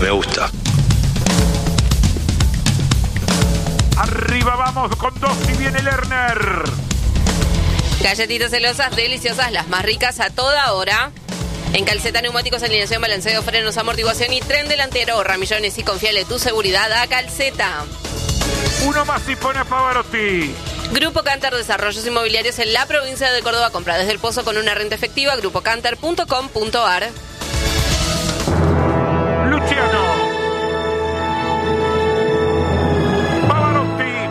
Me gusta. Arriba vamos con 2 y viene Lerner. Galletitas celosas, deliciosas, las más ricas a toda hora. En calceta, neumáticos, alineación, balanceo, frenos, amortiguación y tren delantero. Ramillones y confiale tu seguridad a Calceta. Uno más y pone a Pavarotti. Grupo Cantar Desarrollos Inmobiliarios en la provincia de Córdoba. Compra desde el Pozo con una renta efectiva. grupocantar.com.ar. Luciano. Pavarotti.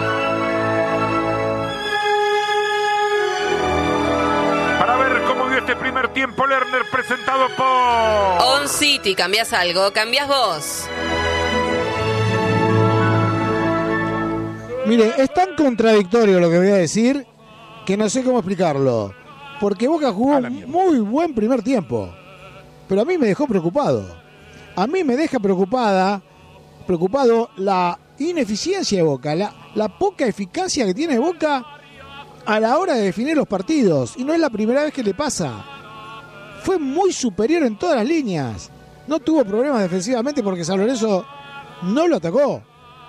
Para ver cómo vio este primer tiempo Lerner, presentado por On City, cambias algo, cambias vos. Mire, es tan contradictorio lo que voy a decir que no sé cómo explicarlo. Porque Boca jugó un muy buen primer tiempo. Pero a mí me dejó preocupado. A mí me deja preocupado la ineficiencia de Boca, la poca eficacia que tiene Boca a la hora de definir los partidos. Y no es la primera vez que le pasa. Fue muy superior en todas las líneas. No tuvo problemas defensivamente porque San Lorenzo no lo atacó.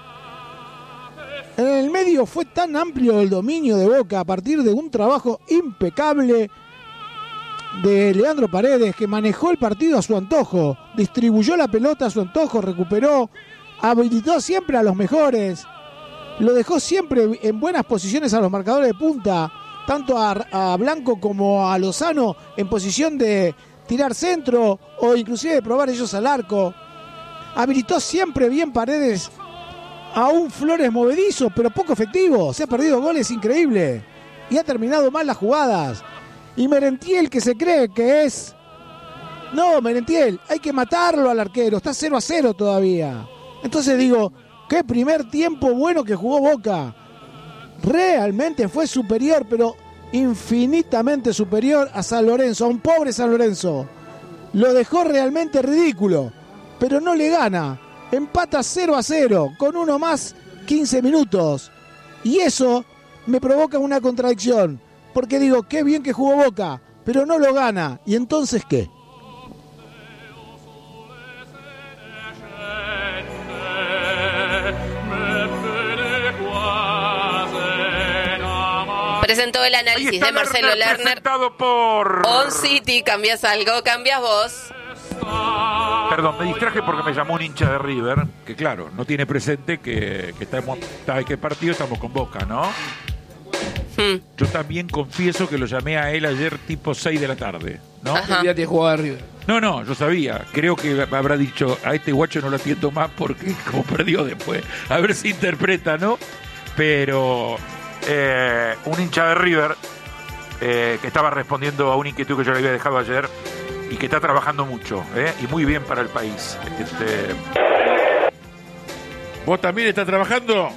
En el medio fue tan amplio el dominio de Boca a partir de un trabajo impecable de Leandro Paredes, que manejó el partido a su antojo, distribuyó la pelota a su antojo, recuperó, habilitó siempre a los mejores, lo dejó siempre en buenas posiciones a los marcadores de punta, tanto a Blanco como a Lozano en posición de tirar centro o inclusive de probar ellos al arco. Habilitó siempre bien Paredes a un Flores movedizo, pero poco efectivo. Se ha perdido goles increíble y ha terminado mal las jugadas. Y Merentiel, que se cree que es... No, Merentiel, hay que matarlo al arquero. Está 0-0 todavía. Entonces digo, qué primer tiempo bueno que jugó Boca. Realmente fue superior, pero infinitamente superior a San Lorenzo, a un pobre San Lorenzo. Lo dejó realmente ridículo, pero no le gana. Empata 0-0, con uno más 15 minutos. Y eso me provoca una contradicción. Porque digo, qué bien que jugó Boca, pero no lo gana. ¿Y entonces qué? Presentó el análisis de Marcelo Lerner. Presentado por On City, cambias algo, cambias vos. Perdón, me distraje porque me llamó un hincha de River, que claro, no tiene presente que qué partido estamos con Boca, ¿no? Yo también confieso que lo llamé a él ayer tipo 6 de la tarde, ¿no? El día que jugaba River. No, yo sabía. Creo que habrá dicho, a este guacho no lo atiendo más porque como perdió después. A ver si interpreta, ¿no? Pero un hincha de River que estaba respondiendo a una inquietud que yo le había dejado ayer y que está trabajando mucho, y muy bien para el país. ¿Vos también estás trabajando?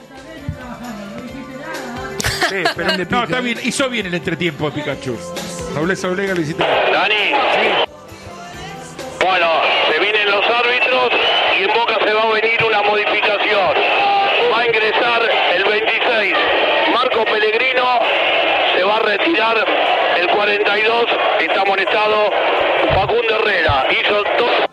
Sí, pero no, está bien, hizo bien el entretiempo de Pikachu. Nobleza obliga, lo hiciste bien. Dani. Sí. Bueno, se vienen los árbitros y en Boca se va a venir una modificación. Va a ingresar el 26, Marco Pellegrino, se va a retirar el 42, está amonestado Facundo Herrera. Hizo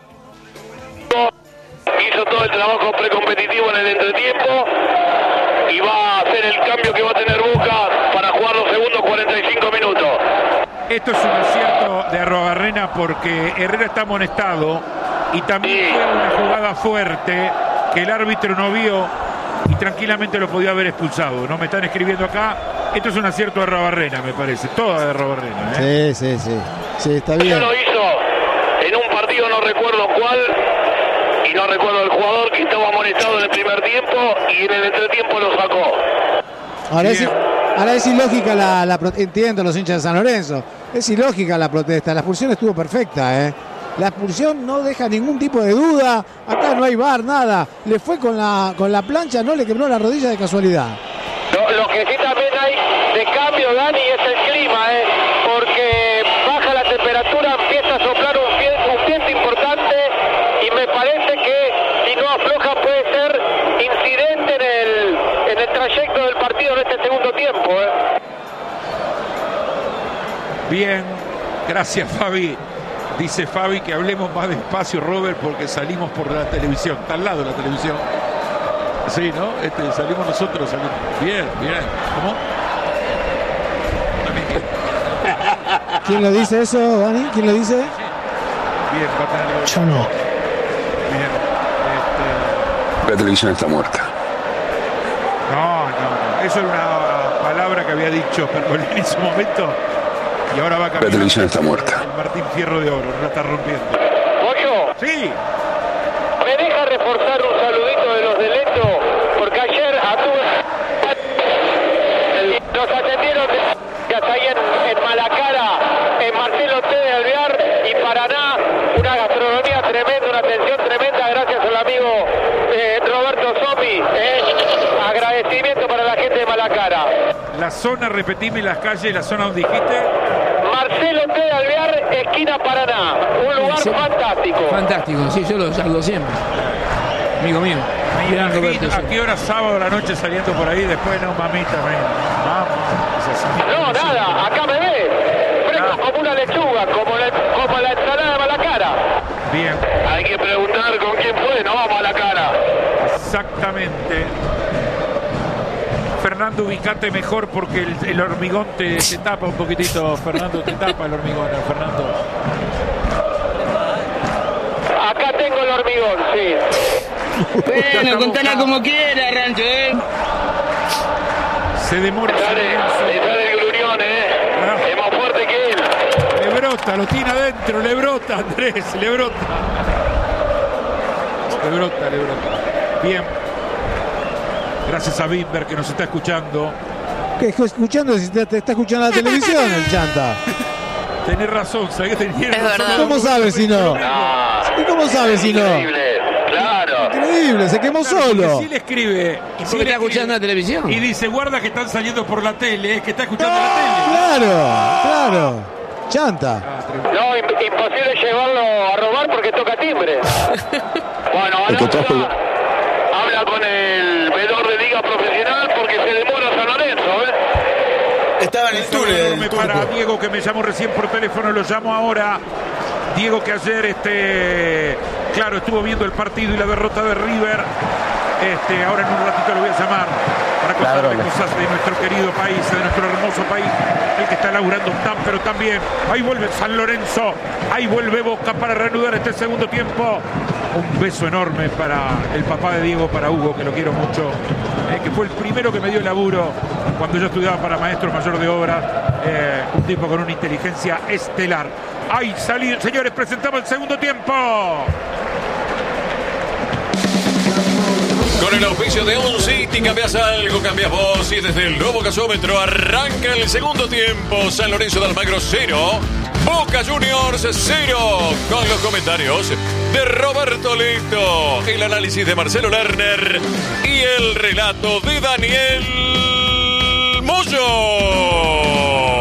todo el trabajo precompetitivo en el entretiempo y va a hacer el cambio que va a tener Boca para jugar los segundos 45 minutos. Esto es un acierto de Arrobarrena porque Herrera está amonestado y también fue una jugada fuerte que el árbitro no vio y tranquilamente lo podía haber expulsado. No me están escribiendo acá. Esto es un acierto de Arrobarrena, me parece. Toda de Arrobarrena, Sí, está bien. Ya lo hizo en un partido, no recuerdo cuál, y no recuerdo el jugador que estaba amonestado en el primer tiempo y en el entretiempo lo sacó. Ahora es ilógica la protesta. Entiendo los hinchas de San Lorenzo. Es ilógica la protesta. La expulsión estuvo perfecta, La expulsión no deja ningún tipo de duda. Acá no hay VAR, nada. Le fue con la plancha, no le quebró la rodilla de casualidad. Lo que sí también hay de cambio, Dani, es el clima, porque baja la temperatura, empieza a soplar un viento importante y me parece que si no afloja puede ser incidente en el trayecto del partido en este segundo tiempo. Bien, gracias Fabi. Dice Fabi que hablemos más despacio, Robert, porque salimos por la televisión. Está al lado de la televisión. Sí, ¿no? Salimos nosotros. Bien. ¿Cómo? ¿Quién lo dice eso, Dani? ¿Quién lo dice? Bien, va a tener... Yo no. Bien. La televisión está muerta. No. Eso era una palabra que había dicho Pergolini en su momento. Y ahora va a cambiar. La televisión está muerta. El Martín Fierro de Oro, no la está rompiendo. ¿Pollo? Sí. ¿Me deja reforzar un saludito de los de Leto? Porque ayer nos atendieron ahí en Malacara, en Marcelo T. de Alvear y Paraná. Una gastronomía tremenda, una atención tremenda, gracias al amigo Roberto Somi. Agradecimiento para la gente de Malacara. La zona, repetime las calles, la zona donde dijiste. Marcelo T. de Alvear, esquina Paraná. Un lugar fantástico. Fantástico, sí, yo lo salgo siempre. Amigo mío. Gran Roberto. ¿A qué hora sábado de la noche saliendo por ahí? Después no, mamita, vamos. No, nada, acá me ve. Fresco como una lechuga, como la ensalada de Malacara. Bien. Hay que preguntar con quién fue, no vamos a la cara. Exactamente. Fernando, ubicate mejor porque el hormigón te tapa un poquitito. Fernando, te tapa el hormigón, Fernando. Acá tengo el hormigón, sí. Bueno, contala como quiera, Rancho, Se demora. Sale el glurión, Es más fuerte que él. Le brota, lo tiene adentro, le brota, Andrés, le brota. Le brota. Bien. Gracias a Bimber que nos está escuchando. ¿Qué escuchando? Si te está escuchando la televisión, el chanta. Tenés razón, ¿sabés que tenés razón? verdad. ¿Cómo sabes si no? ¿Y cómo sabes si no? Increíble, claro. Increíble, se quemó Claro, solo. porque sí le escribe. ¿Y por qué está escuchando la televisión? Y dice, guarda que están saliendo por la tele, es que está escuchando la tele. Claro. Chanta. No, imposible llevarlo a robar porque toca timbre. Bueno, habla con el vedor de liga profesional porque se demora San Lorenzo, Estaba en el túnel. Enorme para Diego que me llamó recién por teléfono, lo llamo ahora. Diego que ayer claro, estuvo viendo el partido y la derrota de River. Ahora en un ratito lo voy a llamar para contarle cosas de nuestro querido país, de nuestro hermoso país, el que está laburando tan pero tan bien. Ahí vuelve San Lorenzo, ahí vuelve Boca para reanudar este segundo tiempo. Un beso enorme para el papá de Diego, para Hugo, que lo quiero mucho, que fue el primero que me dio el laburo cuando yo estudiaba para maestro mayor de obras, un tipo con una inteligencia estelar. Ahí salido, señores, presentamos el segundo tiempo. Con el auspicio de OnCity cambias algo, cambias vos y desde el nuevo gasómetro arranca el segundo tiempo. San Lorenzo de Almagro 0, Boca Juniors 0. Con los comentarios de Roberto Leto, el análisis de Marcelo Lerner y el relato de Daniel Moyo.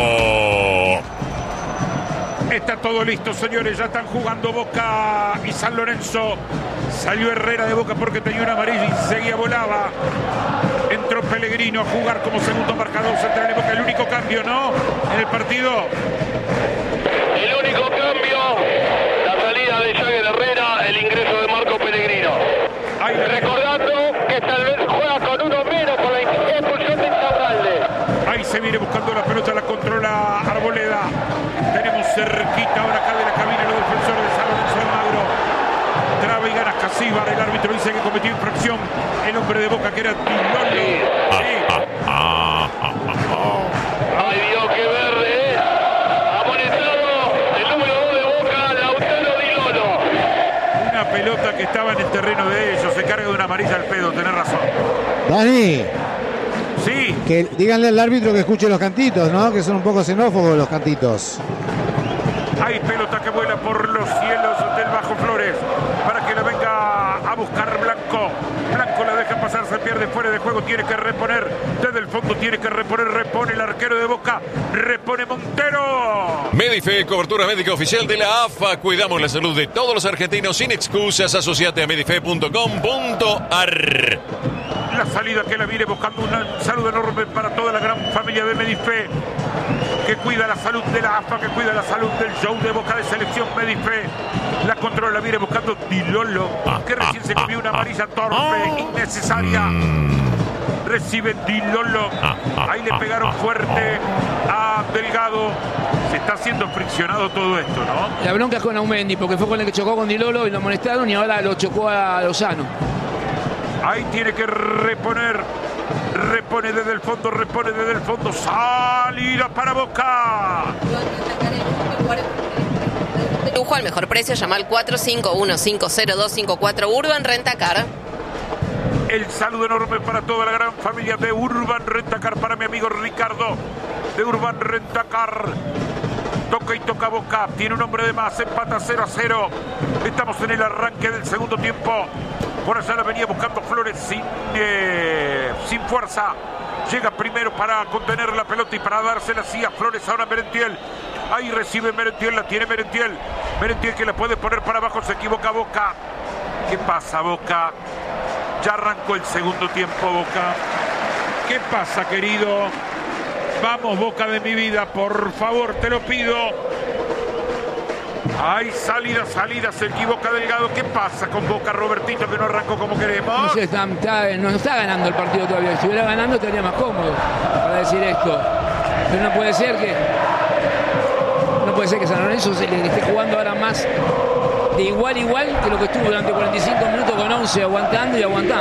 Está todo listo, señores, ya están jugando Boca y San Lorenzo. Salió Herrera de Boca porque tenía una amarilla y seguía, volaba. Entró Pellegrino a jugar como segundo marcador central de Boca. El único cambio, ¿no? En el partido. El único cambio, la salida de Jagger Herrera, el ingreso de Marco Pellegrino. Recordando que tal vez juega con uno menos por la expulsión de Insaurralde. Ahí se viene buscando la pelota, la controla Arboleda. Tenemos cerquita ahora acá de la cabina los defensores de San Lorenzo de Almagro. Traba y gana Casíbar, el árbitro dice que cometió infracción el hombre de Boca que era Tilolo. Ay Dios, qué verde, amonestado el número 2 de Boca, Lautaro Di Lolo. Una pelota que estaba en el terreno de ellos, se carga de una amarilla al pedo, tenés razón. Dani, Sí, que díganle al árbitro que escuche los cantitos, ¿no? Que son un poco xenófobos los cantitos. hay pelota que vuela por los cielos del Bajo Flores para que la venga a buscar Blanco. Blanco la deja pasar, se pierde fuera de juego, tiene que reponer desde el fondo, tiene que reponer, repone el arquero de Boca, repone Montero. Medife, cobertura médica oficial de la AFA. Cuidamos la salud de todos los argentinos sin excusas. Asociate a medife.com.ar. La salida que la viene buscando, un saludo enorme para toda la gran familia de Medife, que cuida la salud de la AFA, que cuida la salud del show de Boca de Selección Medife. La controla, la viene buscando Di Lolo, que recién se comió una amarilla torpe, innecesaria. Recibe Di Lolo. Ahí le pegaron fuerte a Delgado. Se está haciendo friccionado todo esto, ¿no? La bronca es con Aumendi, porque fue con el que chocó con Di Lolo y lo amonestaron y ahora lo chocó a Lozano. Ahí tiene que reponer. Repone desde el fondo. Salida para Boca. Lujo al mejor precio, llama al 451-50254 Urban Rentacar. El saludo enorme para toda la gran familia de Urban Rentacar, para mi amigo Ricardo de Urban Rentacar. Toca y toca Boca, tiene un hombre de más, empata 0-0. Estamos en el arranque del segundo tiempo. Por allá la venía buscando Flores sin fuerza. Llega primero para contener la pelota y para dársela así a Flores. Ahora Merentiel. Ahí recibe Merentiel, la tiene Merentiel. Merentiel que la puede poner para abajo, se equivoca Boca. ¿Qué pasa, Boca? Ya arrancó el segundo tiempo, Boca. ¿Qué pasa, querido? Vamos, Boca de mi vida, por favor, te lo pido. Hay salida, se equivoca Delgado. ¿Qué pasa con Boca, Robertito, que no arrancó como queremos? No sé, no está ganando el partido todavía. Si estuviera ganando estaría más cómodo para decir esto. Pero no puede ser que San Lorenzo se le esté jugando ahora más de igual que lo que estuvo durante 45 minutos con 11 aguantando.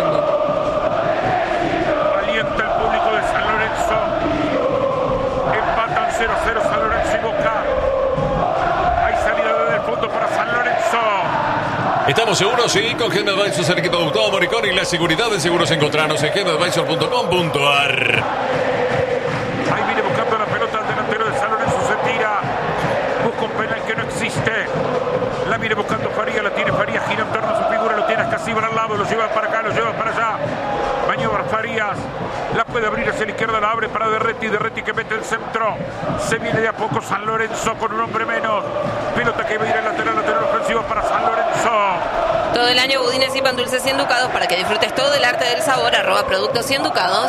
Alienta el público de San Lorenzo. Empatan 0-0 San Lorenzo y Boca. Hay salida desde el fondo para San Lorenzo. Estamos seguros, sí, con Gen Advisors, el equipo de Gustavo Moricón y la seguridad de seguros. Encontrarnos en genadvisor.com.ar. Ahí viene buscando la pelota al delantero de San Lorenzo, se tira. Busca un penal que no existe. La viene buscando Faría, la tiene Faría, gira en torno a su figura, lo tiene Ascasíbar al lado, lo lleva para acá, lo lleva para allá. Maniobra Farías, la puede abrir hacia la izquierda, la abre para Derretti que mete el centro. Se viene de a poco San Lorenzo con un hombre menos. Pelota que va a ir al lateral ofensivo para San Lorenzo. Todo el año budines y pan dulces 100 ducados para que disfrutes todo el arte del sabor. @productos 100 ducados.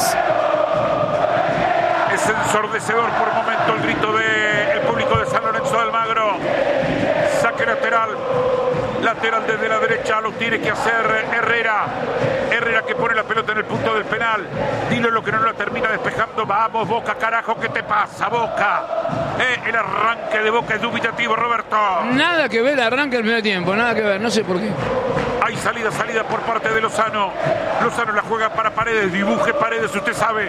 Es ensordecedor por momento el grito del público de San Lorenzo de Almagro. Saque lateral desde la derecha, lo tiene que hacer Herrera que pone la pelota en el punto del penal. Dilo lo que no la termina despejando. Vamos, Boca, carajo, ¿qué te pasa, Boca? El arranque de Boca es dubitativo, Roberto. Nada que ver el arranque del primer tiempo, nada que ver, no sé por qué. Hay salida por parte de Lozano. Lozano la juega para Paredes. Dibuje Paredes, usted sabe.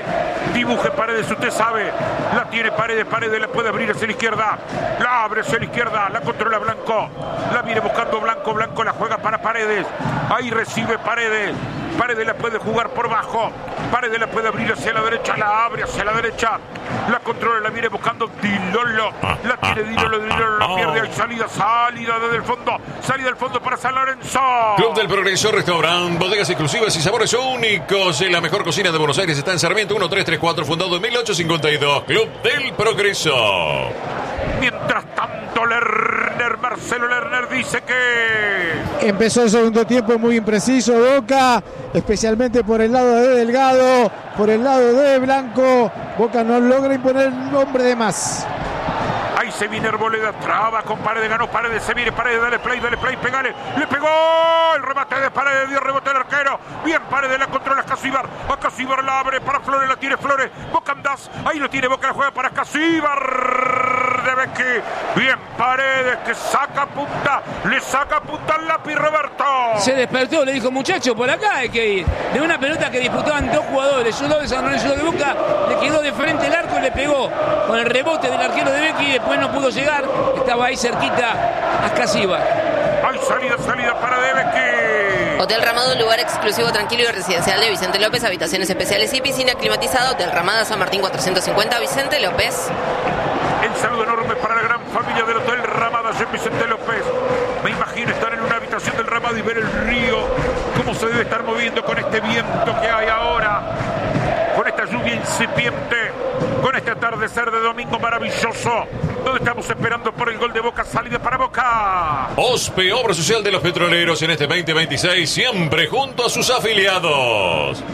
La tiene Paredes la puede abrir hacia la izquierda. La abre hacia la izquierda, la controla Blanco. La viene buscando Blanco la juega para Paredes. Ahí recibe Paredes la puede jugar por bajo. Paredes la puede abrir hacia la derecha, la abre hacia la derecha. La controla, la viene buscando Di Lolo. La tiene Di Lolo la pierde. Hay salida desde el fondo. Salida del fondo para San Lorenzo. Club del Progreso, restaurante, bodegas exclusivas y sabores únicos. La mejor cocina de Buenos Aires está en Sarmiento 1334, fundado en 1852. Club del Progreso. Mientras tanto, Marcelo Lerner dice que empezó el segundo tiempo muy impreciso Boca, especialmente por el lado de Delgado, por el lado de Blanco. Boca no logra imponer un hombre de más. Ahí se viene Arboleda, traba con Paredes, ganó Paredes, se viene Paredes, dale play, pegale, le pegó el remate de Paredes, dio rebote el arquero, bien Paredes, la controla Ascasíbar la abre para Flores, la tiene Flores, Boca Andás, ahí lo tiene Boca, la juega para Ascasíbar de Becky, bien Paredes que le saca punta al lápiz Roberto. Se despertó, le dijo, muchacho, por acá hay que ir. De una pelota que disputaban dos jugadores, uno de San Lorenzo de Boca, le quedó de frente el arco y le pegó con el rebote del arquero de Becky y después no pudo llegar, estaba ahí cerquita Ascasíbar. Hay salida para De Becky. Hotel Ramada, un lugar exclusivo, tranquilo y residencial de Vicente López, habitaciones especiales y piscina climatizada. Hotel Ramada, San Martín 450, Vicente López. El saludo enorme para la gran familia del Hotel Ramada en Vicente López. Me imagino estar en una habitación del Ramada y ver el río, cómo se debe estar moviendo con este viento que hay ahora, con esta lluvia incipiente, con este atardecer de domingo maravilloso, donde estamos esperando por el gol de Boca, salida para Boca. OSPE, Obra Social de los Petroleros, en este 2026, siempre junto a sus afiliados.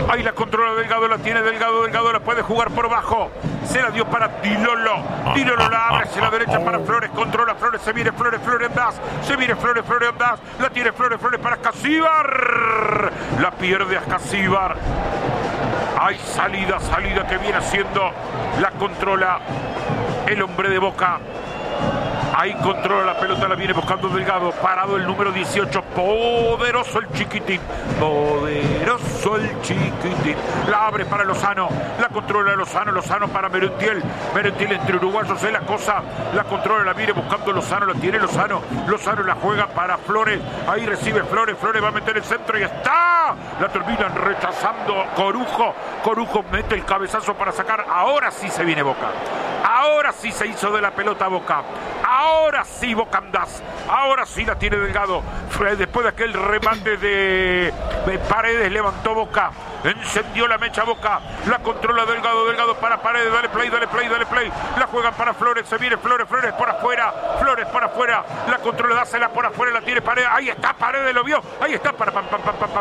Ahí la controla Delgado, la tiene Delgado, la puede jugar por bajo. Se la dio para Dilolo. Dilolo la abre hacia la derecha para Flores, controla Flores, se viene Flores, Andás. Se viene Flores, Andás. La tiene Flores para Ascasíbar. La pierde Ascasíbar. Hay salida que viene haciendo. La controla el hombre de Boca. Ahí controla la pelota, la viene buscando Delgado. Parado el número 18. Poderoso el chiquitín. Poderoso el chiquitín. La abre para Lozano. La controla Lozano. Lozano para Merentiel. Merentiel entre uruguayos es la cosa. La controla, la viene buscando Lozano. La tiene Lozano. Lozano la juega para Flores. Ahí recibe Flores. Flores va a meter el centro y está. La terminan rechazando Corujo. Corujo mete el cabezazo para sacar. Ahora sí se viene Boca. Ahora sí se hizo de la pelota Boca. Ahora sí Boca Andás. Ahora sí la tiene Delgado. Después de aquel remate de Paredes levantó Boca. Encendió la mecha Boca. La controla Delgado. Delgado para Paredes. Dale play. La juegan para Flores. Se viene Flores por afuera. Flores por afuera. La controla, dásela por afuera. La tiene Paredes. Ahí está Paredes, lo vio. Ahí está para no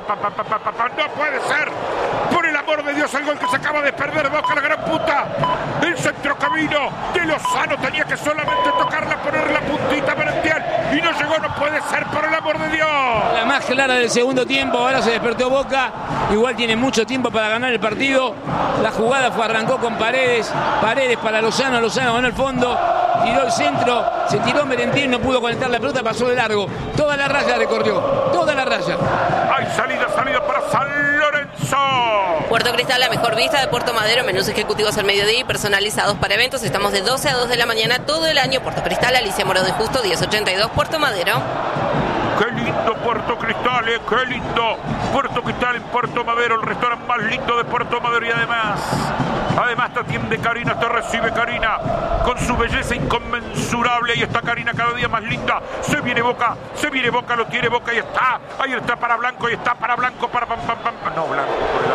puede ser. Por el amor de Dios, el gol que se acaba de perder Boca, la gran puta. El centro camino de Lozano tenía que solamente tocarla, poner la puntita Merentiel y no llegó, no puede ser, por el amor de Dios. La más clara del segundo tiempo, ahora se despertó Boca, igual tiene mucho tiempo para ganar el partido. La jugada arrancó con Paredes para Lozano ganó el fondo, tiró el centro, se tiró Merentiel, no pudo conectar la pelota, pasó de largo, toda la raya recorrió, toda la raya. Hay salida para San Lorenzo. Puerto Cristal, la mejor vista de Puerto Madero, menús ejecutivos al mediodía y personalizados para eventos. Estamos de 12 a 2 de la mañana todo el año. Puerto Cristal, Alicia Moro de Justo, 1082, Puerto Madero. Qué lindo Puerto Cristal, qué lindo. Puerto Cristal en Puerto Madero, el restaurante más lindo de Puerto Madero y además te atiende Karina, te recibe Karina con su belleza inconmensurable. Y está Karina cada día más linda. Se viene Boca, lo tiene Boca y está. Ahí está para Blanco y está para Blanco, para pam. No, Blanco,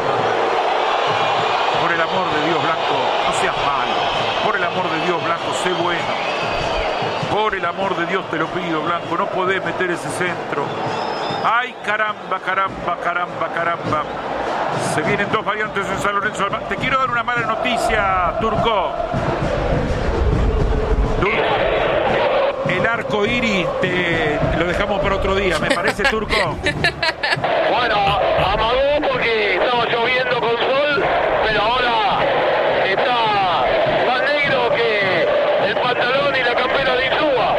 por el amor de Dios, Blanco, no seas malo. Por el amor de Dios, Blanco, sé bueno. Por el amor de Dios te lo pido, Blanco, no podés meter ese centro. ¡Ay, caramba! Se vienen dos variantes en San Lorenzo. Te quiero dar una mala noticia, Turco. El arco iris lo dejamos para otro día, ¿me parece, Turco? Bueno, amagó porque estaba lloviendo con sol, pero ahora está más negro que el pantalón y la campera de Insúa.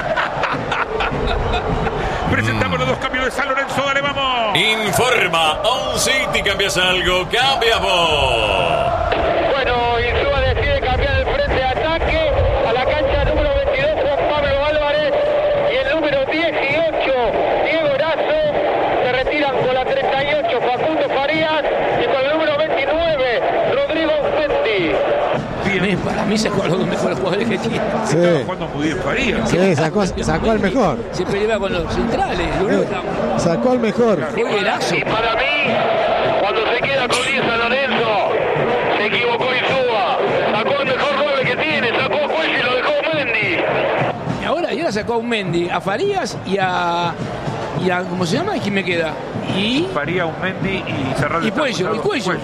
Presentamos los dos cambios de San Lorenzo, dale, vamos. Informa On City, cambias algo, cambias vos. Bueno, Insúa decide cambiar el frente de ataque a la cancha número 22 Juan Pablo Álvarez y el número 18 Diego Erazo. Se retiran con la 38 Facundo Farías y con el número 29 Rodrigo Fendi. Para mí sacó a los dos mejores jugadores que tiene. Sí. Estaba jugando muy bien Farías. Sí, sacó al mejor. Se peleaba con los centrales. Sacó al mejor. Y para mí, cuando se queda con 10 San Lorenzo, se equivocó Insúa. Sacó el mejor 9 que tiene, sacó a Cuello y lo dejó Mendy. Y ahora sacó a un Mendy, a Farías y a ¿cómo se llama? ¿Y quién me queda? Y Farías, un Mendy y Serrano. Y Cuello. Pero Cuello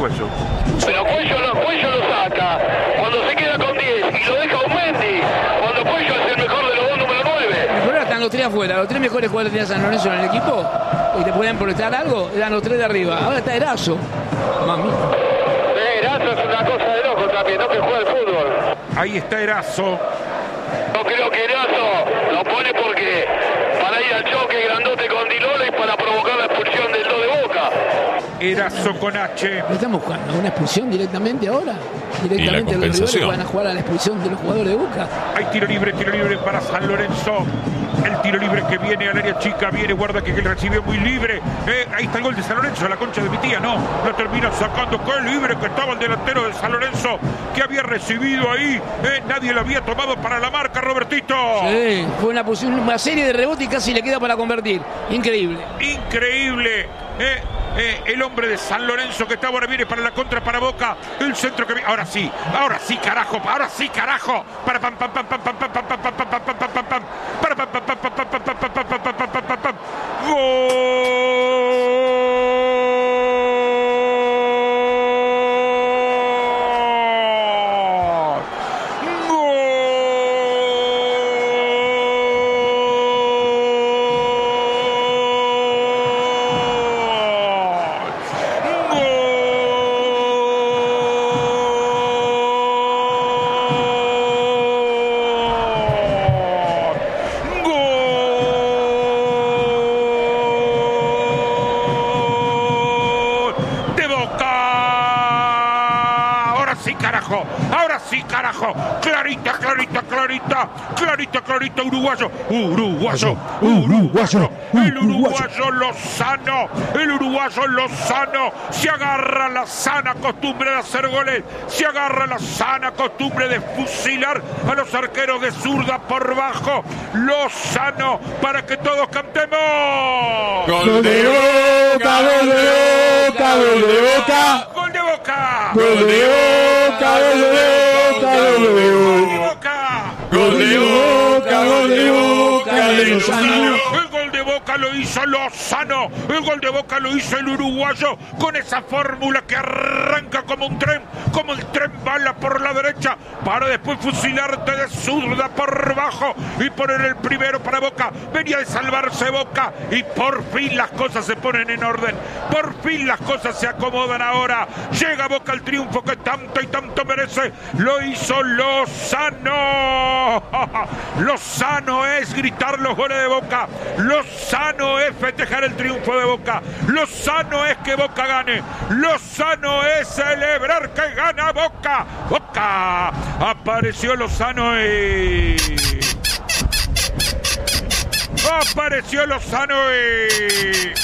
lo saca cuando se queda con 10 y lo deja un Mendy. Cuando Cuello es el mejor de los dos, número 9. Pero ahora están los tres afuera, los tres mejores jugadores que tenía San Lorenzo en el equipo. Y te podían protestar algo, eran los tres de arriba. Ahora está Erazo. Mami. Erazo es una cosa de loco también, no que juega al fútbol. Ahí está Erazo. No creo que Erazo lo pone porque para ir al choque grandote con Dilolo y para provocar la expulsión del 2 de Boca. Erazo con H. ¿Estamos jugando una expulsión directamente ahora? Directamente los rivales van a jugar a la expulsión de los jugadores de Boca. Hay tiro libre para San Lorenzo. El tiro libre que viene al área chica, guarda que recibió muy libre. Ahí está el gol de San Lorenzo, la concha de mi tía, no. Lo termina sacando, qué libre que estaba el delantero de San Lorenzo, que había recibido ahí. Nadie lo había tomado para la marca, Robertito. Sí, fue una serie de rebotes y casi le queda para convertir. Increíble. El hombre de San Lorenzo que está ahora viene para la contra para Boca. El centro que viene. Ahora sí, carajo. Para pam pam pam pam pam pam pam pam pam pam pam pam pam pam. Para pam pam pam pam pam pam pam pam pam pam pam pam pam. Gol carajo. Ahora sí, carajo. Clarita, clarita, clarita. Clarita, clarita, uruguayo. Uruguayo, uruguayo. El uruguayo Lozano. El uruguayo Lozano. Se agarra la sana costumbre de hacer goles. Se agarra la sana costumbre de fusilar a los arqueros de zurda por bajo. Lozano, para que todos cantemos. Gol de Boca, gol de Boca, gol de Boca. Gol de Boca. Gol de Boca, gol de Boca, gol de Boca. Gol de Boca, gol de Boca de Lozano. El gol de Boca lo hizo Lozano. El gol de Boca lo hizo el uruguayo con esa fórmula que arranca como un tren, como el tren bala por la derecha para después fusilarte de zurda por bajo y poner el primero para Boca. Venía de salvarse Boca y por fin las cosas se ponen en orden. Por fin las cosas se acomodan ahora. Llega Boca al triunfo que tanto y tanto merece. Lo hizo Lozano. Lozano es gritar los goles de Boca. Lozano es festejar el triunfo de Boca. Lozano es que Boca gane. Lozano es celebrar que gana Boca. Boca. Apareció Lozano y... Apareció Lozano y...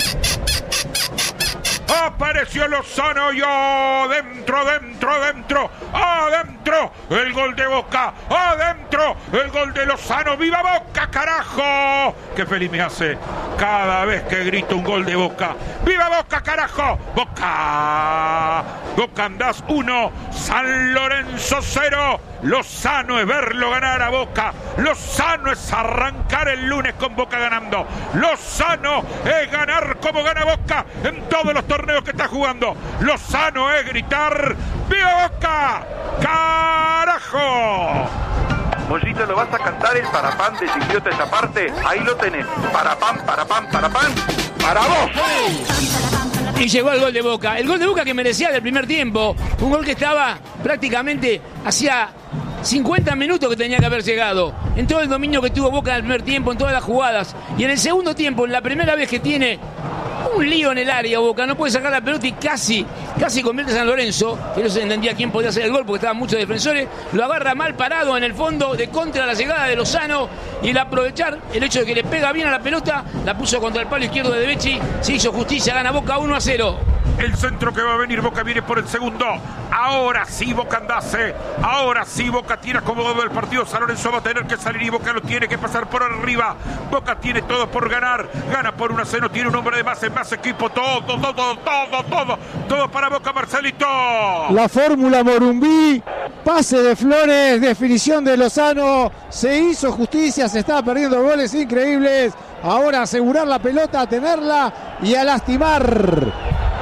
Apareció Lozano y adentro, adentro, el gol de Boca, adentro, el gol de Lozano. ¡Viva Boca, carajo! Qué feliz me hace cada vez que grito un gol de Boca. ¡Viva Boca, carajo! Boca, Boca andás 1, San Lorenzo 0. Lozano es verlo ganar a Boca. Lozano es arrancar el lunes con Boca ganando. Lozano es ganar como gana Boca en todos los torneos que está jugando. Lozano es gritar ¡viva Boca! ¡Carajo! Mollito, ¿lo vas a cantar el parapán de Chiquiote esa parte? Ahí lo tenés. Parapán, parapán, parapán. ¡Para vos! Y llegó el gol de Boca. El gol de Boca que merecía del primer tiempo. Un gol que estaba prácticamente hacía 50 minutos que tenía que haber llegado. En todo el dominio que tuvo Boca en el primer tiempo, en todas las jugadas. Y en el segundo tiempo, la primera vez que tiene un lío en el área Boca, no puede sacar la pelota y casi convierte a San Lorenzo, que no se entendía quién podía hacer el gol porque estaban muchos defensores, lo agarra mal parado en el fondo de contra la llegada de Lozano y el aprovechar el hecho de que le pega bien a la pelota, la puso contra el palo izquierdo de Becci, se hizo justicia, gana Boca 1-0. El centro que va a venir, Boca viene por el segundo. Ahora sí Boca andase. Ahora sí Boca tiene acomodado el partido. San Lorenzo va a tener que salir y Boca lo tiene que pasar por arriba. Boca tiene todo por ganar. Gana por 1-0. Tiene un hombre de más en más equipo. Todo para Boca, Marcelito. La fórmula Morumbí. Pase de Flores. Definición de Lozano. Se hizo justicia. Se estaba perdiendo goles increíbles. Ahora asegurar la pelota, tenerla y a lastimar.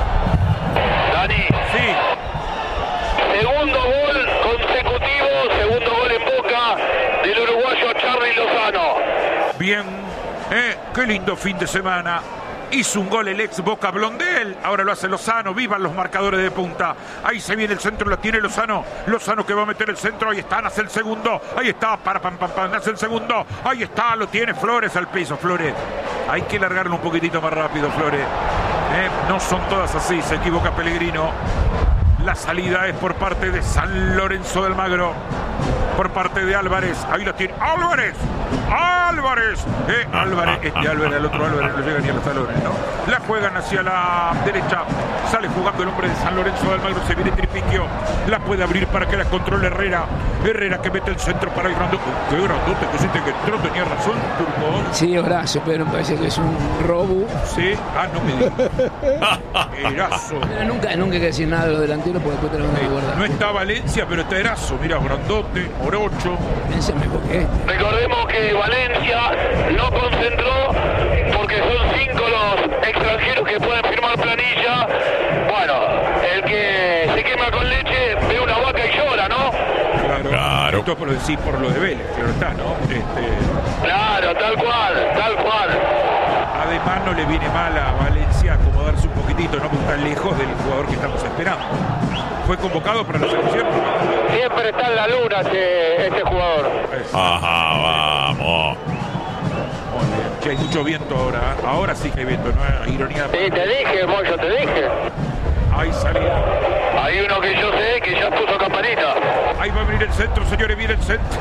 Sí. Segundo gol consecutivo, segundo gol en Boca del uruguayo Charly Lozano. Bien, qué lindo fin de semana. Hizo un gol el ex Boca Blondel, ahora lo hace Lozano. Vivan los marcadores de punta. Ahí se viene el centro, la tiene Lozano. Lozano que va a meter el centro, ahí está, hace el segundo. Ahí está, hace el segundo. Ahí está, lo tiene Flores al piso, Flores. Hay que largarlo un poquitito más rápido, Flores. No son todas así, se equivoca Pellegrino. La salida es por parte de San Lorenzo de Almagro. Por parte de Álvarez. Ahí la tiene. ¡Álvarez! ¡Álvarez! Álvarez, Álvarez, el otro Álvarez no llega ni a los talones, ¿no? La juegan hacia la derecha. Sale jugando el hombre de San Lorenzo de Almagro. Se viene Tripiquio. La puede abrir para que la controle Herrera. Herrera que mete el centro para el grandote. ¡Qué grandote! Que siente que entró, tenía razón, Turco. Sí, Horacio, pero me parece que es un robo. Sí, no me digas. Erazo. Nunca hay que decir nada de los delanteros porque después tenemos que guardar. No está Valencia, pero está Erazo. Mira, grandote, Morocho. Valencia mejor que este. Recordemos que Valencia no concentró porque son 5 los extranjeros que pueden firmar planilla. Bueno, el que se quema con leche ve una vaca y llora, ¿no? Claro. Esto por decir por lo de Vélez, claro está, ¿no? Claro, tal cual. Además no le viene mal a Valencia acomodarse un poquitito, no porque está lejos del jugador que estamos esperando. Fue convocado para la selección. Siempre está en la luna este jugador. Ajá, vamos. Che, hay mucho viento ahora. Ahora sí que hay viento, no hay ironía. Sí, te dije, Moyo, te dije. Hay salida. Hay uno que yo sé que ya puso campanita. Ahí va a venir el centro, señores, viene el centro.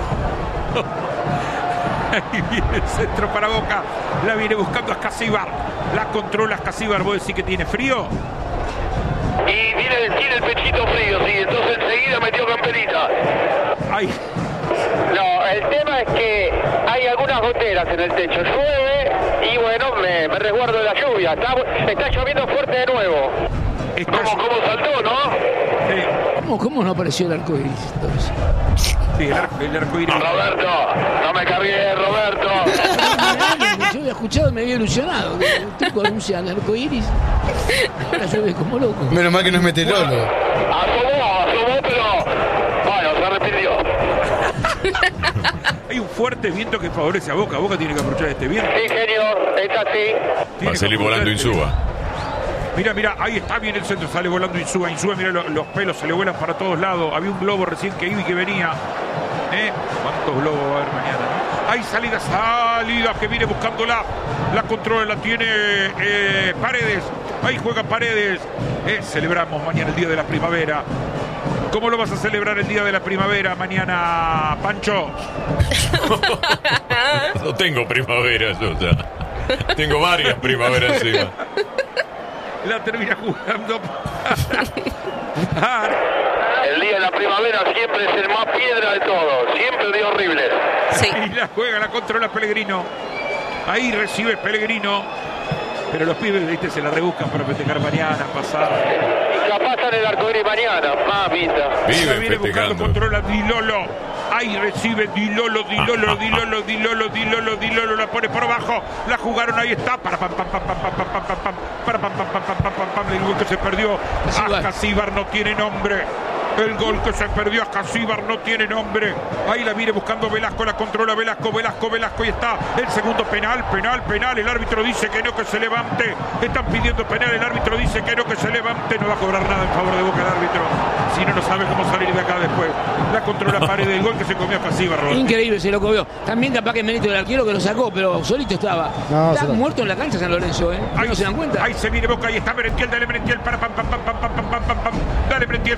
Ahí viene el centro para Boca. La viene buscando a Escasíbar. La controla Escasíbar. ¿Vos decís que tiene frío? Y tiene el pechito frío, sí. Entonces enseguida metió campanita. Ay. No, el tema es que hay algunas goteras en el techo. Llueve y bueno, me resguardo de la lluvia. Está lloviendo fuerte de nuevo. ¿Cómo saltó, no? ¿Cómo no apareció el arco iris entonces? Sí, el arco iris. Roberto, no me cargué, Roberto. Yo había escuchado y me había ilusionado. El tipo anuncia el arco iris. Ahora llueve como loco. Menos mal que no es meteorólogo. Asomó, pero bueno, se arrepintió. Hay un fuerte viento que favorece a Boca. Boca tiene que aprovechar este viento. Sí, señor, está así. Va a salir volando Insúa. Mira, ahí está bien el centro, sale volando Insúa, mira los pelos, se le vuelan para todos lados. Había un globo recién que iba y que venía. ¿Cuántos globos va a haber mañana? ¿No? Hay salida que viene buscándola. La controla, la tiene Paredes. Ahí juega Paredes. Celebramos mañana el Día de la Primavera. ¿Cómo lo vas a celebrar el Día de la Primavera mañana, Pancho? No tengo primavera yo ya. Tengo varias primaveras encima. La termina jugando. El Día de la Primavera siempre es el más piedra de todos. Siempre el día horrible. Sí. Y la juega, la controla Pellegrino. Ahí recibe Pellegrino. Pero los pibes, viste, se la rebuscan para festejar mañana, pasado. Y capaz están en el arcoíris mañana, mamita. Vive festejando. Controla Di Lolo. Ahí recibe Di Lolo, la pone por abajo. La jugaron, ahí está. Para pam, el gol que se perdió. Escasíbar no tiene nombre. El gol que se perdió a Escasíbar no tiene nombre. Ahí la viene buscando Velasco, la controla Velasco, y está el segundo penal. El árbitro dice que no, que se levante. Están pidiendo penal, el árbitro dice que no, que se levante. No va a cobrar nada en favor de Boca el árbitro. Si no sabe cómo salir de acá después. La controla Paredes, del gol que se comió a Escasíbar. Increíble, se lo comió. También capaz que el mérito del arquero que lo sacó, pero solito estaba. Está muerto en la cancha San Lorenzo, Ahí no se dan cuenta. Ahí se viene Boca, ahí está Merentiel, dale Merentiel, para pam. Dale Merentiel,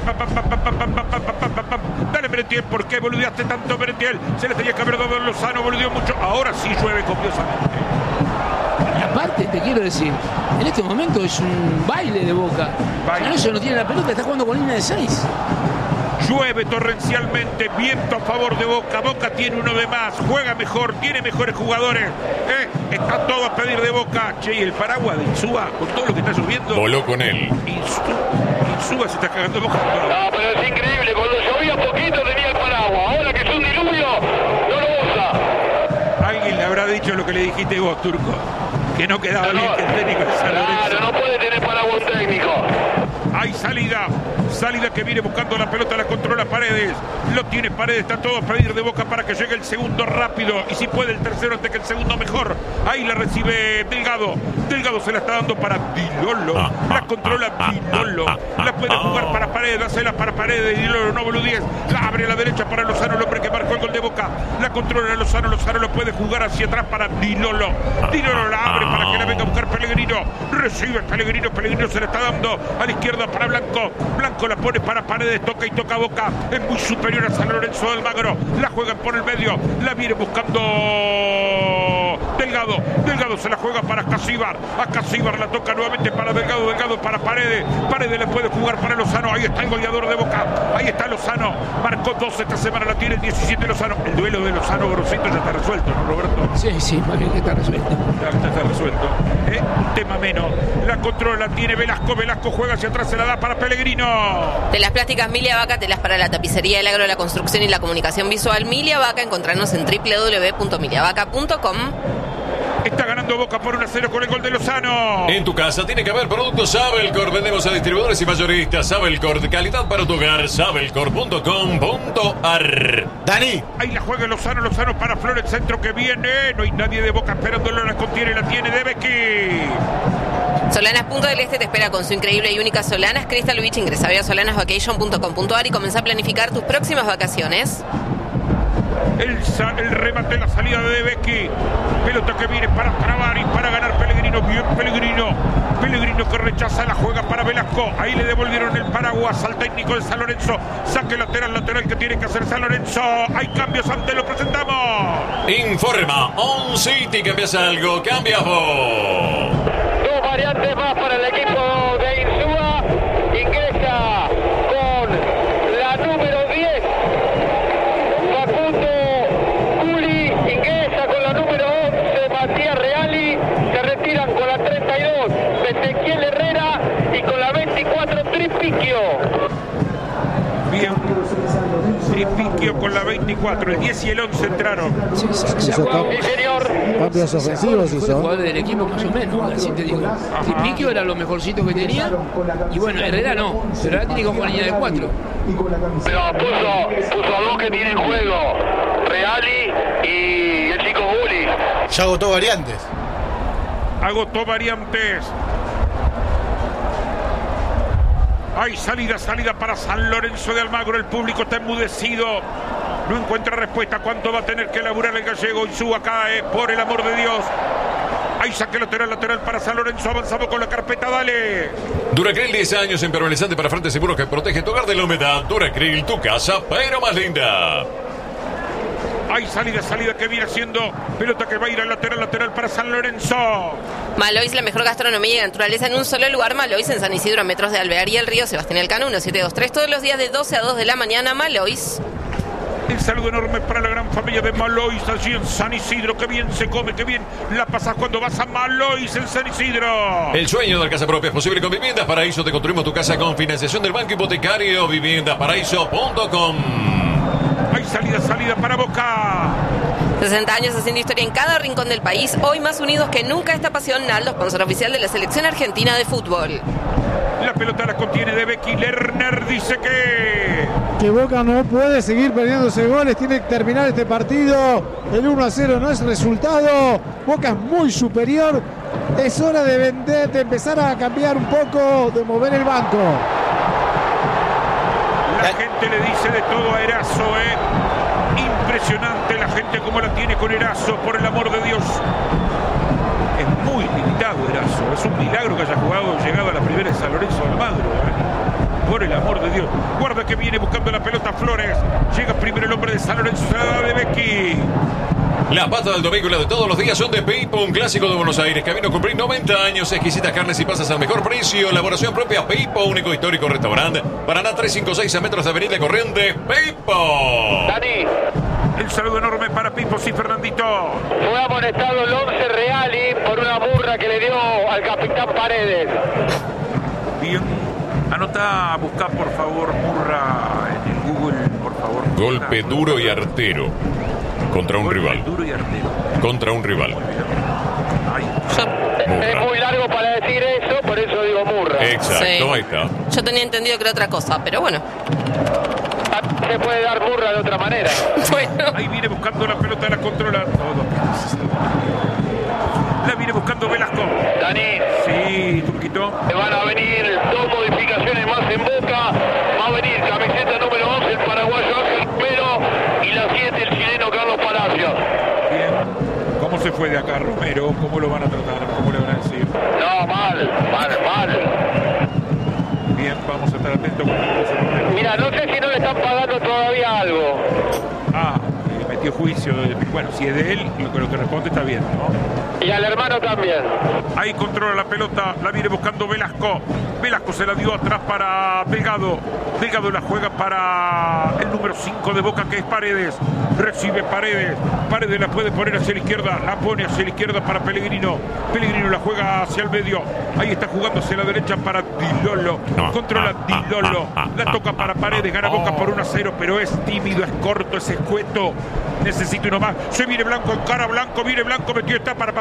dale Merentiel, ¿por qué boludeaste tanto Merentiel? Se le tenía que haber dado a Lozano, boludeó mucho. Ahora sí llueve copiosamente. Y aparte, te quiero decir, en este momento es un baile de Boca. San Lorenzo no tiene la pelota, está jugando con línea de 6. Llueve torrencialmente, viento a favor de Boca. Boca tiene uno de más, juega mejor, tiene mejores jugadores. Está todo a pedir de Boca. Che, y el paraguas de Insúa, con todo lo que está lloviendo. Voló con él. Insúa se está cagando Boca. No, pero es increíble. Cuando llovía poquito tenía el paraguas. Ahora que es un diluvio, no lo usa. Alguien le habrá dicho lo que le dijiste vos, Turco. Que no quedaba bien que el técnico de San Lorenzo. Claro, no puede tener paraguas técnico. Hay salida que viene buscando la pelota, la controla Paredes. Lo tiene Paredes, está todo a pedir de Boca para que llegue el segundo rápido. Y si puede el tercero antes que el segundo, mejor. Ahí la recibe Delgado. Delgado se la está dando para Di Lolo. La controla Di Lolo. La puede jugar para Paredes, dásela para Paredes. Di Lolo, no boludíes. La abre a la derecha para Lozano, el hombre que marcó el gol de Boca. La controla Lozano. Lozano lo puede jugar hacia atrás para Di Lolo. Di Lolo la abre para que la venga a buscar Pellegrino. Recibe Pellegrino. Pellegrino se la está dando a la izquierda para Blanco. Blanco la pone para Paredes, toca y toca Boca. Es muy superior a San Lorenzo de Almagro. La juegan por el medio. La viene buscando Delgado. Delgado se la juega para Escasíbar. Escasíbar la toca nuevamente para Delgado. Delgado para Paredes. Paredes le puede jugar para Lozano. Ahí está el goleador de Boca. Ahí está Lozano. Marcó 12 esta semana. La tiene el 17 Lozano. El duelo de Lozano Grosito ya está resuelto, ¿no, Roberto? Sí, más bien que está resuelto. Ya está resuelto. Un tema menos. La controla, tiene Velasco. Velasco juega hacia atrás, se la da para Pellegrino. Telas plásticas Milia Vaca, telas para la tapicería, el agro, la construcción y la comunicación visual. Milia Vaca, encontrarnos en www.miliavaca.com. Está ganando Boca por 1-0 con el gol de Lozano. En tu casa tiene que haber productos Sabelcor. Vendemos a distribuidores y mayoristas. Sabelcor, de calidad para tu hogar. Sabelcor.com.ar. Dani. Ahí la juega Lozano. Lozano para Flor, el centro que viene. No hay nadie de Boca esperándolo. La contiene, la tiene de Becky. Solanas Punta del Este te espera con su increíble y única Solanas Crystal Beach. Ingresa a solanasvacation.com.ar y comenzá a planificar tus próximas vacaciones. El remate, la salida de Becky. Pelota que viene para trabar y para ganar Pellegrino. Bien Pellegrino. Pellegrino que rechaza, la juega para Velasco. Velasco. Ahí le devolvieron el paraguas al técnico de San Lorenzo. Saque lateral que tiene que hacer San Lorenzo. Hay cambios, antes lo presentamos. Informa On City, cambias algo, cambias vos. Dos variantes más para el equipo de Insúa. Ingresa con la número 10 Facundo Juli, ingresa con la número 11 Matías Reali, se retiran con la 32 Ezequiel Herrera y con la 24 Tripiquio. Bien, Tripiquio con la 24, el 10 y el 11 entraron. Sí, señor. Cambios ofensivos Fue el hizo. jugador del equipo más o menos, así te digo. Tripiquio era lo mejorcito que tenía. Y bueno, Herrera no, pero ahora tiene que jugar línea de 4. Pero puso a dos que tienen juego, Reali y el chico Juli. Ya agotó variantes. Agotó variantes. Hay salida para San Lorenzo de Almagro. El público está enmudecido. No encuentra respuesta. ¿Cuánto va a tener que elaborar el gallego? Insúa cae, por el amor de Dios. Hay saque lateral para San Lorenzo. Avanzamos con la carpeta, dale. Duracril, 10 años, impermeabilizante para frente seguro que protege tu hogar de la humedad. Duracril, tu casa, pero más linda. Hay salida que viene haciendo. Pelota que va a ir al lateral para San Lorenzo. Malois, la mejor gastronomía y naturaleza en un solo lugar. Malois en San Isidro, a metros de Alvear y el río Sebastián Elcano, 1723. Todos los días de 12 a 2 de la mañana. Malois. El saludo enorme para la gran familia de Malois allí en San Isidro. Qué bien se come, qué bien la pasas cuando vas a Malois en San Isidro. El sueño de la casa propia es posible con Viviendas Paraíso. Te construimos tu casa con financiación del Banco Hipotecario. Viviendasparaíso.com. Hay salida para Boca. 60 años haciendo historia en cada rincón del país. Hoy más unidos que nunca esta pasión. Naldo, sponsor oficial de la selección argentina de fútbol. La pelota la contiene de Becky. Lerner dice que Boca no puede seguir perdiéndose goles, tiene que terminar este partido. El 1-0 no es resultado. Boca es muy superior. Es hora de empezar a cambiar un poco, de mover el banco. La gente le dice de todo a Erazo, Impresionante la gente como la tiene con Erazo, por el amor de Dios. Es muy limitado Erazo. Es un milagro que haya llegado a la primera de San Lorenzo de Almagro, Por el amor de Dios. Guarda que viene buscando la pelota Flores. Llega primero el hombre de San Lorenzo, se la da de Becky. Las patas del domingo y las de todos los días son de Pipo, un clásico de Buenos Aires que vino a cumplir 90 años. Exquisitas carnes y pasas al mejor precio. Elaboración propia Pipo, único histórico restaurante. Paraná 356 a metros de Avenida Corriente. Pipo. Dani. El saludo enorme para Pipo, sí, Fernandito. Fue amonestado el 11 Reali por una burra que le dio al capitán Paredes. Bien. Anota, busca por favor Murra en el Google, por favor. Golpe duro y artero. Contra un rival. Duro y artero. Contra un rival. Es muy largo para decir eso, por eso digo Murra. Exacto, Sí. ahí está. Yo tenía entendido que era otra cosa, pero bueno. Se puede dar Murra de otra manera. Bueno. Ahí viene buscando la pelota, la controla. La viene buscando Velasco. Dani. Sí, Turquito. Van a venir dos modificaciones más en Boca. Va a venir camiseta número 11 el paraguayo Ángel Romero y la 7 el chileno Carlos Palacios. Bien. ¿Cómo se fue de acá Romero? ¿Cómo lo van a tratar? ¿Cómo le van a decir? No, mal. Bien, vamos a estar atentos con Romero. Mira, no sé si no le están pagando todavía algo. Metió juicio. Bueno, si es de él, lo que responde está bien, ¿no? Y al hermano también. Ahí controla la pelota, la viene buscando Velasco. Velasco se la dio atrás para Delgado. Delgado la juega para el número 5 de Boca, que es Paredes. Recibe Paredes. Paredes la puede poner hacia la izquierda. La pone hacia la izquierda para Pellegrino. Pellegrino la juega hacia el medio. Ahí está jugando hacia la derecha para Dilolo. Controla Dilolo. La toca para Paredes. Gana Boca por 1-0, pero es tímido, es corto, es escueto. Necesita uno más. Se viene Blanco, cara Blanco, viene Blanco, metió está para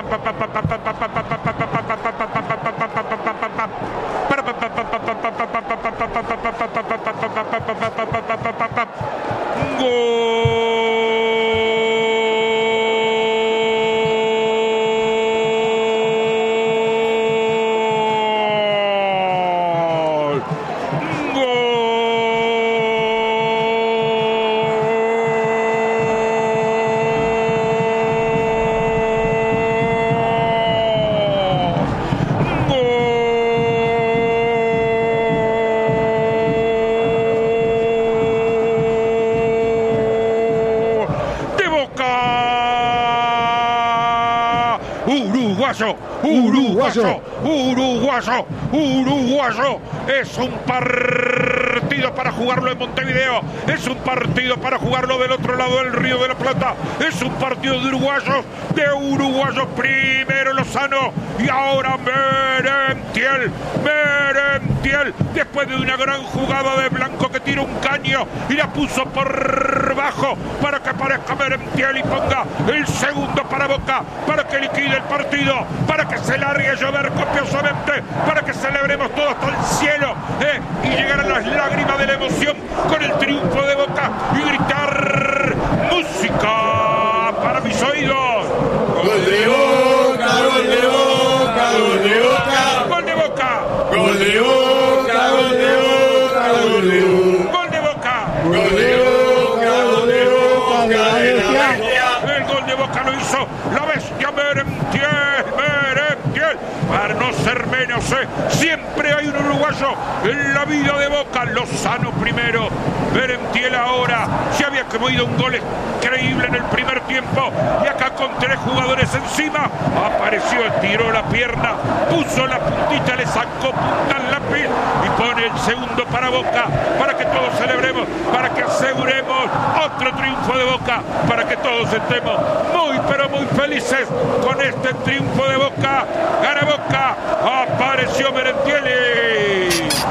uruguayo, uruguayo, uruguayo. Es un partido para jugarlo en Montevideo, es un partido para jugarlo del otro lado del Río de la Plata, es un partido de uruguayos, primero Lozano y ahora Merentiel, después de una gran jugada de Blanco que tira un caño y la puso por bajo para que aparezca Merentiel y ponga el segundo para Boca, para que liquide el partido, para que se largue a llover copiosamente, para que celebremos todo hasta el cielo y llegar a las lágrimas de la emoción con el triunfo de Boca y gritar música para mis oídos. Gol de Boca, gol de Boca, gol de Boca, gol de Boca, gol de Boca, gol de Boca, gol de Boca, gol de Boca, gol de Boca, gol de Boca, de la el gol de Boca lo hizo la bestia Merentiel. Para no ser menos, siempre hay un uruguayo en la vida de Boca. Lozano primero, Merentiel ahora. Se había comido un gol increíble en el primer tiempo y acá con 3 jugadores encima apareció, estiró la pierna, puso la puntita, le sacó punta al lápiz y pone el segundo para Boca, para que todos celebremos, para que aseguremos otro triunfo de Boca, para que todos estemos muy pero muy felices con este triunfo de Boca. Gana Boca, apareció Merentiel.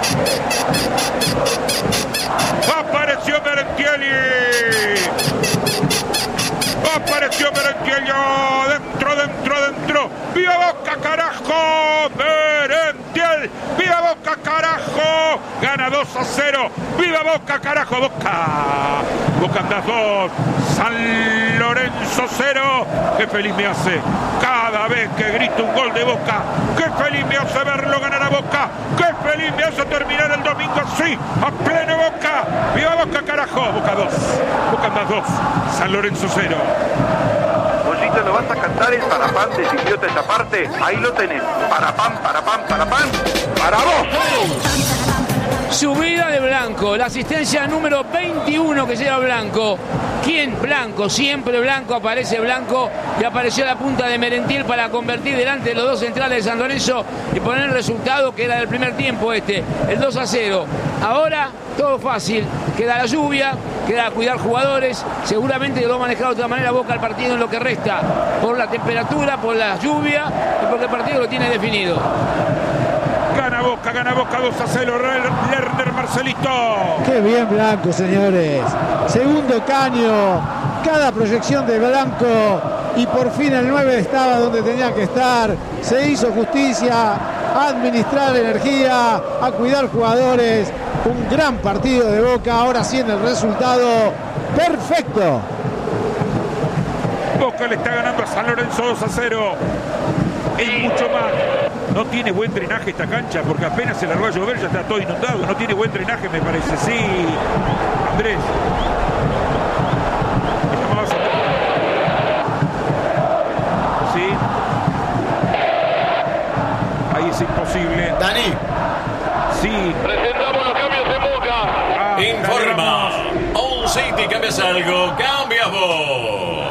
Apareció Merentiel. Apareció Merentiel. Dentro. ¡Viva Boca, carajo! Merentiel. ¡Viva Boca, carajo! Gana 2-0. ¡Viva Boca, carajo! Boca andás 2. San Lorenzo 0. ¡Qué feliz me hace cada vez que grito un gol de Boca! ¡Qué feliz me hace verlo ganar a Boca! ¡Qué feliz me hace terminar el domingo así! ¡A pleno Boca! ¡Viva Boca, carajo! Boca 2. Boca andás 2. San Lorenzo 0. Pollito, ¿lo vas a cantar el parapán de idiota esa parte? Ahí lo tenés. Parapán, para vos. Subida de Blanco, la asistencia número 21 que lleva Blanco. ¿Quién? Blanco, siempre Blanco, aparece Blanco y apareció la punta de Merentiel para convertir delante de los dos centrales de San Lorenzo y poner el resultado que era del primer tiempo el 2-0. Ahora todo fácil, queda la lluvia, queda cuidar jugadores, seguramente lo va a manejar de otra manera Boca el partido en lo que resta, por la temperatura, por la lluvia y porque el partido lo tiene definido. Gana Boca 2-0, Lerner Marcelito. Qué bien Blanco, señores. Segundo caño, cada proyección de Blanco y por fin el 9 estaba donde tenía que estar. Se hizo justicia, a administrar energía, a cuidar jugadores. Un gran partido de Boca, ahora sí en el resultado perfecto. Boca le está ganando a San Lorenzo 2-0. Y mucho más. No tiene buen drenaje esta cancha porque apenas se largó a llover ya está todo inundado. No tiene buen drenaje, me parece. Sí, Andrés. Sí. Ahí es imposible. Dani. Sí. Presentamos los cambios en Boca. Informa. On City, cambias algo, cambias vos.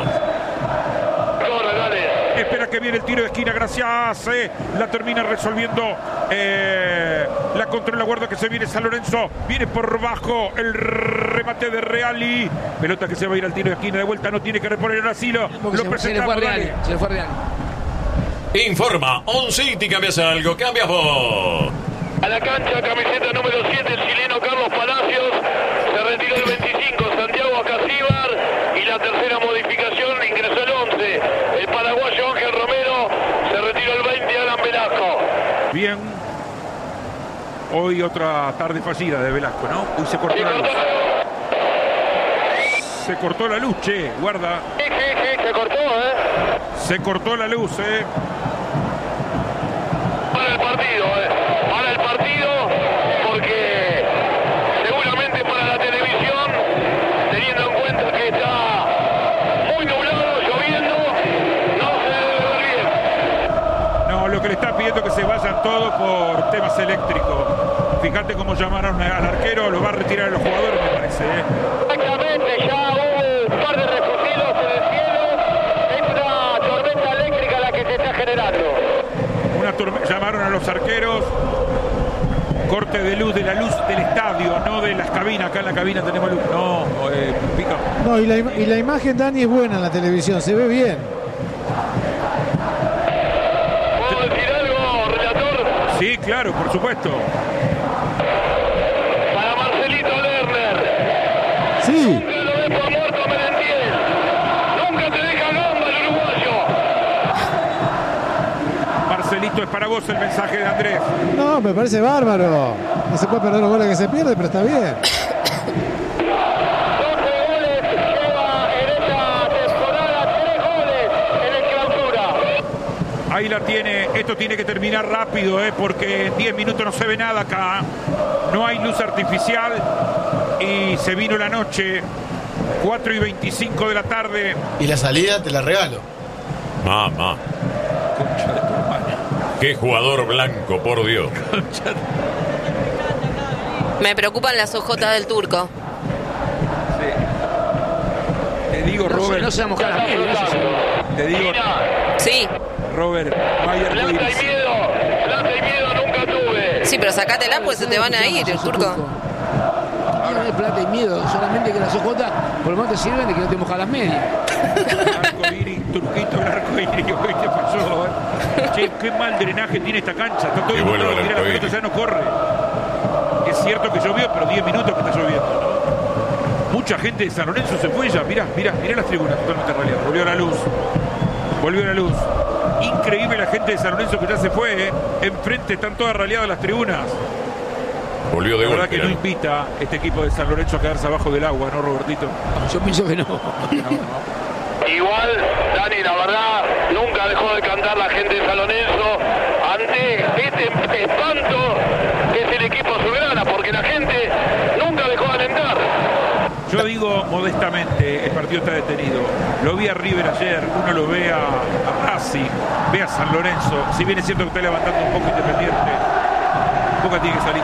Espera que viene el tiro de esquina, gracias. La termina resolviendo. La controla, guarda que se viene San Lorenzo. Viene por bajo el remate de Reali. Pelota que se va a ir al tiro de esquina de vuelta. No tiene que reponer el asilo. Lo presentamos. Se le fue Reali. Informa. On City, cambias algo, cambias vos. A la cancha, camiseta número 7, el chileno Carlos Palacios. Se retiró el 25, Santiago Acasíbar. Y la tercera modificación, ingresó el 11. El paraguayo Ángel Romero. Se retiró el 20, Alan Velasco. Bien. Hoy otra tarde fallida de Velasco, ¿no? Hoy se cortó la luz. Se cortó la luz, che, guarda. Sí, se cortó, Se cortó la luz, Para el partido, Para el partido, porque seguramente para la televisión, teniendo en cuenta que está muy nublado, lloviendo, no se debe ver bien. No, lo que le está pidiendo es que se vayan todos por temas eléctricos. Fíjate cómo llamaron al arquero, lo va a retirar a los jugadores, me parece, Exactamente, ya hubo un par de refugios en el cielo. Es una tormenta eléctrica la que se está generando. Llamaron a los arqueros. Corte de luz, de la luz del estadio, no de las cabinas. Acá en la cabina tenemos luz. No, pica. No, y la imagen, Dani, es buena en la televisión, se ve bien. ¿Puedo decir algo, relator? Sí, claro, por supuesto. Para Marcelito Lerner. Sí. Nunca lo ves por muerto, Merentiel. Nunca te deja gamba el uruguayo. Marcelito, es para vos el mensaje de Andrés. No, me parece bárbaro. No se puede perder los goles que se pierde, pero está bien. 12 goles lleva en esta temporada, 3 goles en el Clausura. Ahí la tiene. Esto tiene que terminar rápido, porque en 10 minutos no se ve nada acá. No hay luz artificial y se vino la noche. 4:25 de la tarde. Y la salida te la regalo. Mamá. Concha de tu hermana. Qué jugador blanco, por Dios. Concha de... Me preocupan las ojotas del turco. Te digo, Robert. No se va a mojar las medias, eso seguro. Te digo, Sí, Robert. Mayer Plata y miedo nunca tuve. sí, pero sacátela pues se te van a ir, el turco. No hay plata y miedo, solamente que las ojotas por lo menos te sirven de que no te mojas las medias. Arco iris, turquito, el arco iris. ¿Qué pasó? Che, qué mal drenaje tiene esta cancha. Está todo Y vuelve inundado, el mira, la arco pelota iris. ya no corre. Es cierto que llovió, pero 10 minutos que está lloviendo, ¿no? Mucha gente de San Lorenzo se fue ya. Mirá las tribunas totalmente raleadas. Volvió la luz. Increíble la gente de San Lorenzo que ya se fue, Enfrente están todas raleadas las tribunas. Volvió de La verdad golpe. que no invita este equipo de San Lorenzo a quedarse abajo del agua, ¿no, Robertito? Yo pienso que no. Igual, Dani, la verdad, nunca dejó de cantar la gente de San Lorenzo ante este espanto que es el equipo azulgrana, porque la gente nunca dejó de alentar. Yo digo modestamente, el partido está detenido. Lo vi a River ayer, uno lo ve a Racing, ve a San Lorenzo. Si bien es cierto que está levantando un poco Independiente, Boca tiene que salir